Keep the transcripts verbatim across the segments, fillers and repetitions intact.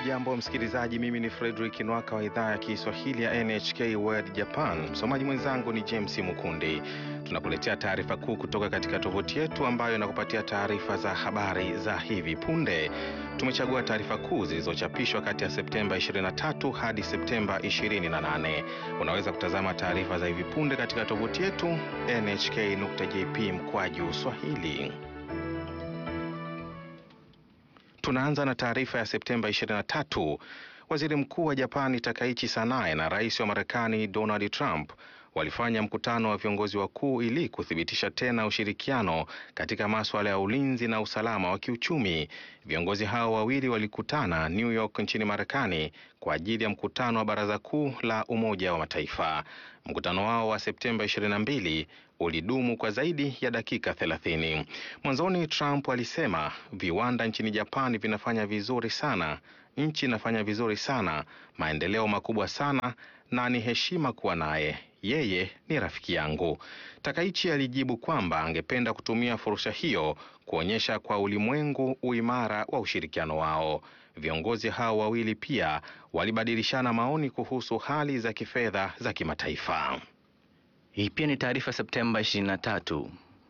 Hujambo msikilizaji, mimi ni Frederick Nwaka wa idhaa ya Kiswahili ya N H K World Japan. Msomaji mwenzangu ni James Mukundi. Tunakuletea taarifa kuu kutoka katika tovuti yetu ambayo inakupatia taarifa za habari za hivi punde. Tumechagua taarifa kuu zilizochapishwa kati ya Septemba ishirini na tatu hadi Septemba ishirini na nane. Unaweza kutazama taarifa za hivi punde katika tovuti yetu N H K nukta J P mkwaju Swahili. Tunaanza na taarifa ya Septemba ishirini na tatu. Waziri Mkuu wa Japani Takaichi Sanae na Rais wa Marekani Donald Trump walifanya mkutano wa viongozi wakuu ili kuthibitisha tena ushirikiano katika masuala ya ulinzi na usalama wa kiuchumi. Viongozi hao wawili walikutana New York nchini Marekani kwa ajili ya mkutano wa Baraza Kuu la Umoja wa Mataifa. Mkutano wao wa Septemba ishirini na mbili ulidumu kwa zaidi ya dakika thelathini. Mwanzoni Trump alisema viwanda nchini Japani vinafanya vizuri sana, nchi inafanya vizuri sana, maendeleo makubwa sana na ni heshima kuwa naye. Yeye ni rafiki yangu. Takaichi alijibu kwamba angependa kutumia fursa hiyo kuonyesha kwa ulimwengu uimara wa ushirikiano wao. Viongozi hao wawili pia walibadilishana maoni kuhusu hali za kifedha za kimataifa. Hii pia ni taarifa Septemba ishirini na tatu.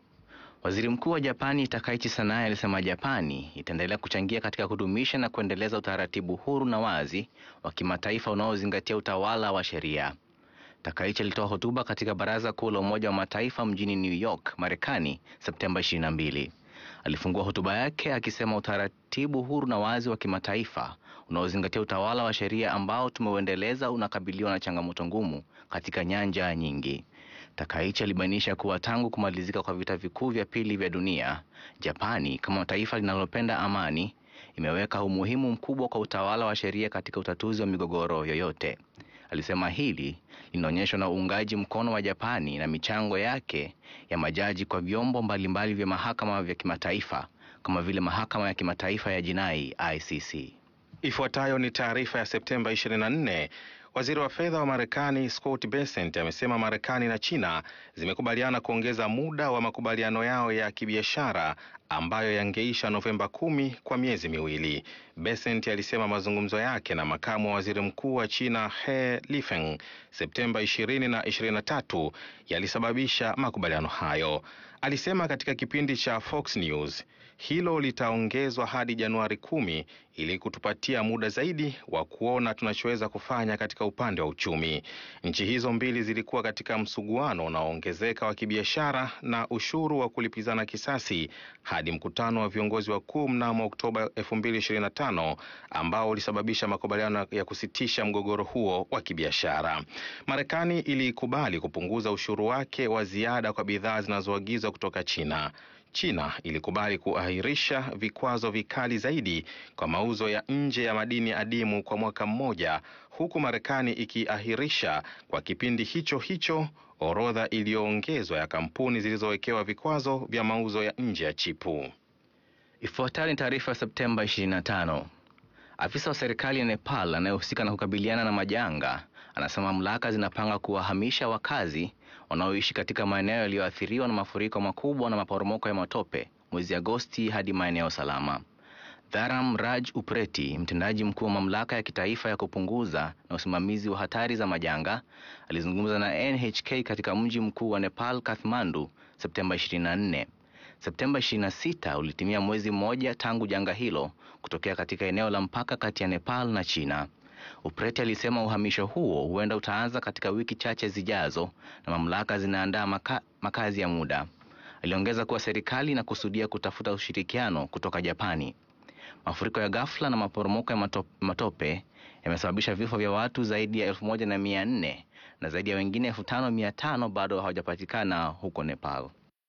Waziri Mkuu wa Japani Takaichi Sanae alisema Japani itaendelea kuchangia katika kudumisha na kuendeleza utaratibu huru na wazi wa kimataifa unaozingatia utawala wa sheria. Takaichi alitoa hotuba katika Baraza Kuu la Umoja wa Mataifa mjini New York, Marekani, Septemba ishirini na mbili. Alifungua hotuba yake akisema utaratibu huru na wazi wa kimataifa unaozingatia utawala wa sheria ambao tumeuendeleza unakabiliwa na changamoto ngumu katika nyanja nyingi. Takaichi alibainisha kuwa tangu kumalizika kwa vita vikuu vya pili vya dunia, Japani kama taifa linalopenda amani imeweka umuhimu mkubwa kwa utawala wa sheria katika utatuzi wa migogoro yoyote. Alisema hili linaonyeshwa na uungaji mkono wa Japani na michango yake ya majaji kwa vyombo mbalimbali vya mahakama vya kimataifa kama vile mahakama ya kimataifa ya jinai I C C. Ifuatayo ni taarifa ya Septemba ishirini na nne. Waziri wa fedha wa Marekani Scott Bessent amesema Marekani na China zimekubaliana kuongeza muda wa makubaliano yao ya kibiashara ambayo yangeisha Novemba kumi kwa miezi miwili. Bessent alisema mazungumzo yake na makamu wa waziri mkuu wa China He Lifeng Septemba ishirini na ishirini na tatu yalisababisha makubaliano hayo. Alisema katika kipindi cha Fox News, hilo litaongezwa hadi Januari kumi ili kutupatia muda zaidi wa kuona tunachoweza kufanya katika upande wa uchumi. Nchi hizo mbili zilikuwa katika msuguano unaoongezeka wa kibiashara na ushuru wa kulipizana kisasi hadi mkutano wa viongozi wakuu mnamo Oktoba elfu mbili ishirini na tano ambao ulisababisha makubaliano ya kusitisha mgogoro huo wa kibiashara. Marekani ilikubali kupunguza ushuru wake wa ziada kwa bidhaa zinazoagizwa kutoka China. China ilikubali kuahirisha vikwazo vikali zaidi kwa mauzo ya nje ya madini adimu kwa mwaka mmoja, huku Marekani ikiahirisha kwa kipindi hicho hicho orodha iliyoongezwa ya kampuni zilizowekewa vikwazo vya mauzo ya nje ya chipu. Ifuatayo ni taarifa Septemba ishirini na tano. Afisa wa serikali ya Nepal anayehusika na kukabiliana na majanga anasema mamlaka zinapanga kuwahamisha wakazi wanaoishi katika maeneo yaliyoathiriwa na mafuriko makubwa na maporomoko ya matope mwezi Agosti hadi maeneo salama. Dharam Raj Upreti, mtendaji mkuu wa mamlaka ya kitaifa ya kupunguza na usimamizi wa hatari za majanga, alizungumza na N H K katika mji mkuu wa Nepal, Kathmandu, Septemba ishirini na nne. Septemba ishirini na sita ulitimia mwezi mmoja tangu janga hilo kutokea katika eneo la mpaka kati ya Nepal na China. Upreti alisema uhamisho huo huenda utaanza katika wiki chache zijazo na mamlaka zinaandaa maka, makazi ya muda. Aliongeza kuwa serikali inakusudia kutafuta ushirikiano kutoka Japani. Mafuriko ya ghafla na maporomoko ya matope, matope yamesababisha vifo vya watu zaidi ya elfu moja na mia nne na zaidi ya wengine elfu tano mia tano bado hawajapatikana huko Nepal.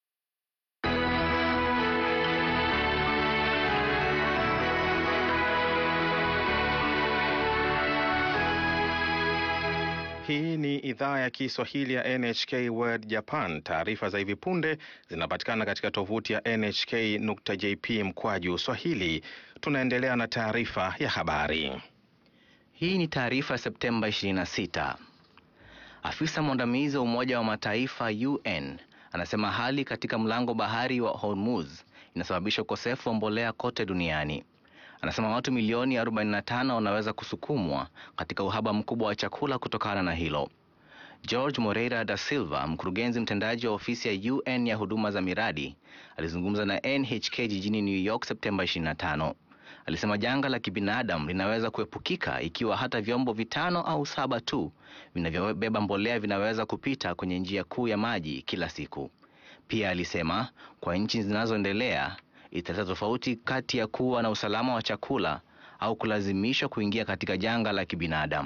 Hii ni idhaa ya Kiswahili ya N H K World Japan. Taarifa za hivi punde zinapatikana katika tovuti ya N H K nukta J P mkwaju Swahili. Tunaendelea na taarifa ya habari. Hii ni taarifa Septemba ishirini na sita. Afisa mwandamizi wa Umoja wa Mataifa U N anasema hali katika mlango bahari wa Hormuz inasababisha ukosefu wa mbolea kote duniani. Anasema watu milioni arobaini na tano wanaweza kusukumwa katika uhaba mkubwa wa chakula kutokana na hilo. George Moreira da Silva, mkurugenzi mtendaji wa ofisi ya U N ya huduma za miradi, alizungumza na N H K jijini New York Septemba ishirini na tano. Alisema janga la kibinadamu linaweza kuepukika ikiwa hata vyombo vitano au saba tu vinavyobeba mbolea vinaweza kupita kwenye njia kuu ya maji kila siku. Pia alisema kwa nchi zinazoendelea italeta tofauti kati ya kuwa na usalama wa chakula au kulazimishwa kuingia katika janga la kibinadamu.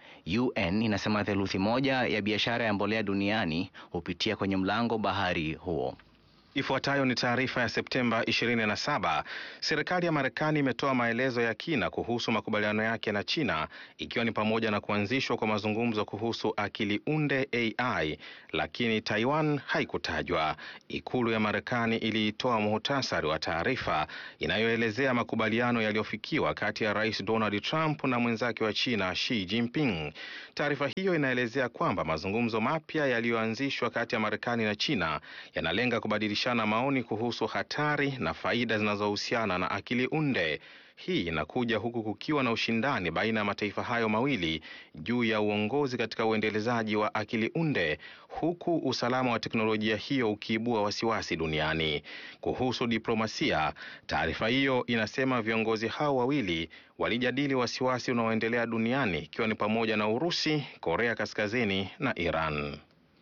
U N inasema theluthi moja ya biashara ya mbolea duniani hupitia kwenye mlango bahari huo. Ifuatayo ni taarifa ya Septemba ishirini na saba. Serikali ya Marekani imetoa maelezo ya kina kuhusu makubaliano yake na China, ikiwa ni pamoja na kuanzishwa kwa mazungumzo kuhusu akili unde A I, lakini Taiwan haikutajwa. Ikulu ya Marekani iliitoa muhtasari wa taarifa inayoelezea makubaliano yaliyofikiwa kati ya Rais Donald Trump na mwenzake wa China Xi Jinping. Taarifa hiyo inaelezea kwamba mazungumzo mapya yaliyoanzishwa kati ya Marekani na China yanalenga kubadilisha na maoni kuhusu hatari na faida zinazohusiana na akili unde. Hii inakuja huku kukiwa na ushindani baina ya mataifa hayo mawili juu ya uongozi katika uendelezaji wa akili unde, huku usalama wa teknolojia hiyo ukiibua wasiwasi duniani. Kuhusu diplomasia, taarifa hiyo inasema viongozi hao wawili walijadili wasiwasi unaoendelea duniani, ikiwa ni pamoja na Urusi, Korea Kaskazini na Iran.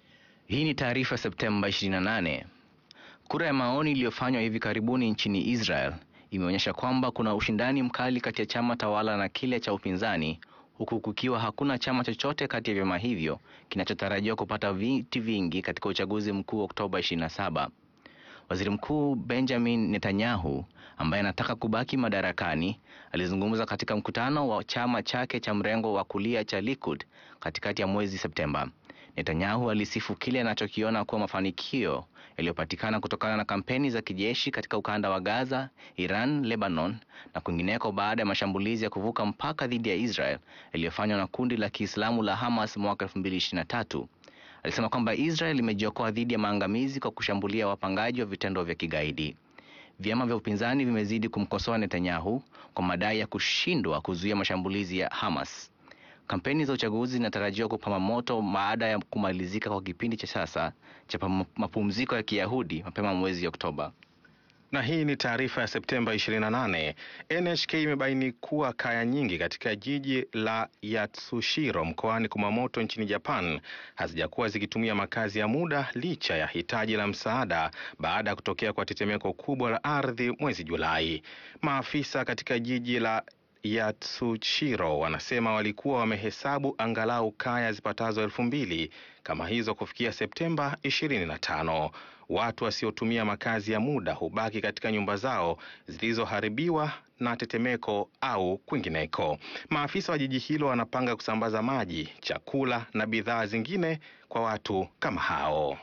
Hii ni taarifa Septemba ishirini na nane. Kura ya maoni iliyofanywa hivi karibuni nchini Israel imeonyesha kwamba kuna ushindani mkali kati ya chama tawala na kile cha upinzani, huku kukiwa hakuna chama chochote kati ya vyama hivyo kinachotarajiwa kupata viti vingi katika uchaguzi mkuu Oktoba ishirini na saba. Waziri Mkuu Benjamin Netanyahu, ambaye anataka kubaki madarakani, alizungumza katika mkutano wa chama chake cha mrengo wa kulia cha Likud katikati ya mwezi Septemba. Netanyahu alisifu kile anachokiona kuwa mafanikio yaliyopatikana kutokana na kampeni za kijeshi katika ukanda wa Gaza, Iran, Lebanon na kwingineko baada ya mashambulizi ya kuvuka mpaka dhidi ya Israel yaliyofanywa na kundi la Kiislamu la Hamas mwaka elfu mbili ishirini na tatu. Alisema kwamba Israel imejiokoa dhidi ya maangamizi kwa kushambulia wapangaji wa vitendo vya kigaidi. Vyama vya upinzani vimezidi kumkosoa Netanyahu kwa madai ya kushindwa kuzuia mashambulizi ya Hamas. Kampeni za uchaguzi zinatarajiwa kupamba moto baada ya kumalizika kwa kipindi cha sasa cha mapumziko ya Kiyahudi mapema mwezi Oktoba. Na hii ni taarifa ya Septemba ishirini na nane. N H K imebaini kuwa kaya nyingi katika jiji la Yatsushiro mkoani Kumamoto nchini Japan hazijakuwa zikitumia makazi ya muda licha ya hitaji la msaada baada ya kutokea kwa tetemeko kubwa la ardhi mwezi Julai. Maafisa katika jiji la Yatsushiro wanasema walikuwa wamehesabu angalau kaya zipatazo elfu mbili kama hizo kufikia Septemba ishirini na tano. Watu wasiotumia makazi ya muda hubaki katika nyumba zao zilizoharibiwa na tetemeko au kwingineko. Maafisa wa jiji hilo wanapanga kusambaza maji, chakula na bidhaa zingine kwa watu kama hao.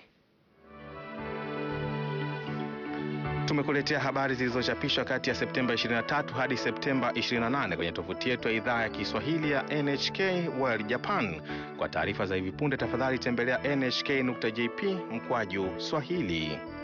Tumekuletea habari zilizochapishwa kati ya Septemba ishirini na tatu hadi Septemba ishirini na nane kwenye tovuti yetu ya idhaa ya Kiswahili ya N H K World Japan. Kwa taarifa za hivi punde tafadhali tembelea N H K nukta J P mkwaju Swahili.